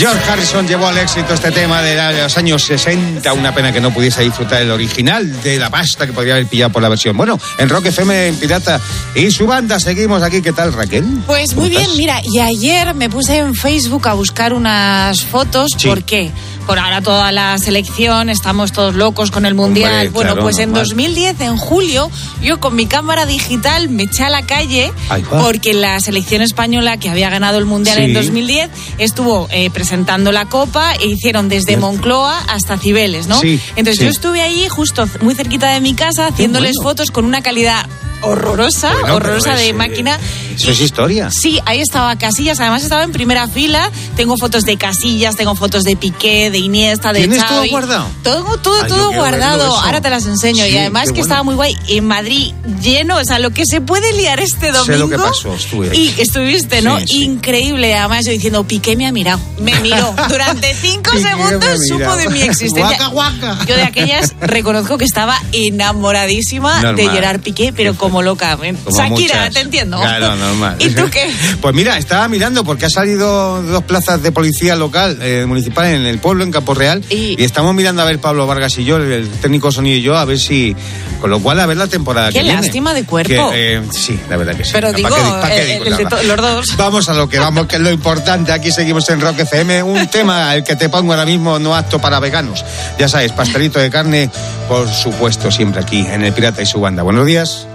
George Harrison llevó al éxito este tema de los años 60. Una pena que no pudiese disfrutar el original de la pasta que podría haber pillado por la versión. Bueno, en Rock FM, en Pirata y su banda, seguimos aquí. ¿Qué tal, Raquel? Pues muy bien, mira, y ayer me puse en Facebook a buscar unas fotos. Sí. ¿Por qué? Por ahora toda la selección, estamos todos locos con el Mundial. Hombre, bueno, claro, pues en 2010, en julio, yo con mi cámara digital me eché a la calle porque la selección española que había ganado el Mundial en 2010 estuvo presentando la Copa e hicieron desde Moncloa hasta Cibeles, ¿no? Sí, entonces yo estuve allí justo muy cerquita de mi casa haciéndoles fotos con una calidad horrorosa de máquina. Eso es historia. Sí, ahí estaba Casillas, además estaba en primera fila. Tengo fotos de Casillas, tengo fotos de Piqué, de Iniesta, de Xavi. ¿Tienes todo guardado? Todo guardado. Ahora te las enseño. Sí, y además que estaba muy guay. En Madrid lleno, o sea, lo que se puede liar este domingo. Sé lo que pasó, estuve ahí. Y estuviste, ¿no? Sí. Increíble. Además yo diciendo, Piqué me ha mirado. Me miró. Durante 5 segundos supo de mi existencia. Guaca. Yo de aquellas reconozco que estaba enamoradísima de Gerard Piqué, pero como loca. Como Shakira, muchas. Te entiendo. Claro, normal. ¿Y tú qué? Pues mira, estaba mirando porque ha salido 2 plazas de policía local, municipal en el pueblo, en Campo Real, y estamos mirando a ver Pablo Vargas y yo, el técnico sonido y yo, a ver si, con lo cual a ver la temporada que viene. Qué lástima de cuerpo. Sí, la verdad que sí. Pero digo, los dos. Vamos a lo que vamos, que es lo importante. Aquí seguimos en Rock FM. Un tema, el que te pongo ahora mismo, no apto para veganos. Ya sabes, pastelito de carne, por supuesto, siempre aquí en El Pirata y su banda. Buenos días.